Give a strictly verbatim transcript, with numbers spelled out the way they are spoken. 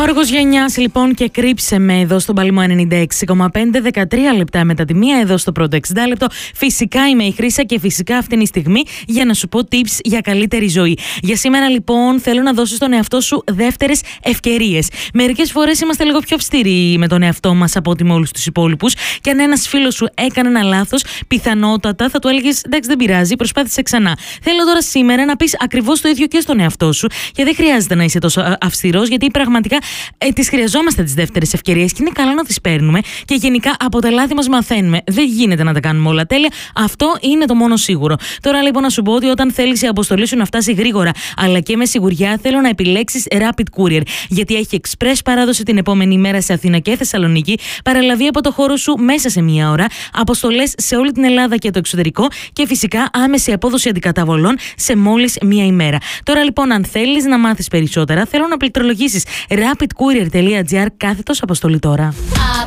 Γιώργος Γενιάς λοιπόν και κρύψε με εδώ στον Παλαιμό ενενήντα έξι κόμμα πέντε, δεκατρία λεπτά μετά τη μία εδώ στο πρώτο εξήντα λεπτό. Φυσικά είμαι η Χρύσα και φυσικά αυτή είναι η στιγμή για να σου πω tips για καλύτερη ζωή. Για σήμερα λοιπόν θέλω να δώσεις στον εαυτό σου δεύτερες ευκαιρίες. Μερικές φορές είμαστε λίγο πιο αυστηροί με τον εαυτό μας από ότι με όλους τους υπόλοιπους και αν ένας φίλος σου έκανε ένα λάθος, πιθανότατα θα του έλεγες εντάξει δεν πειράζει, προσπάθησε ξανά. Θέλω τώρα σήμερα να πεις ακριβώς το ίδιο και στον εαυτό σου και δεν χρειάζεται να είσαι τόσο αυστηρός γιατί πραγματικά ε, τις χρειαζόμαστε τις δεύτερες ευκαιρίες και είναι καλά να τις παίρνουμε και γενικά από τα λάθη μας μαθαίνουμε. Δεν γίνεται να τα κάνουμε όλα τέλεια. Αυτό είναι το μόνο σίγουρο. Τώρα λοιπόν να σου πω ότι όταν θέλεις η αποστολή σου να φτάσει γρήγορα αλλά και με σιγουριά, θέλω να επιλέξεις Rapid Courier. Γιατί έχει express παράδοση την επόμενη μέρα σε Αθήνα και Θεσσαλονίκη, παραλαβή από το χώρο σου μέσα σε μία ώρα, αποστολές σε όλη την Ελλάδα και το εξωτερικό και φυσικά άμεση απόδοση αντικαταβολών σε μόλις μία ημέρα. Τώρα λοιπόν, αν θέλεις να μάθεις περισσότερα, θέλω να πληκτρολογήσεις rapid courier τελεία gr κάθετος αποστολή τώρα.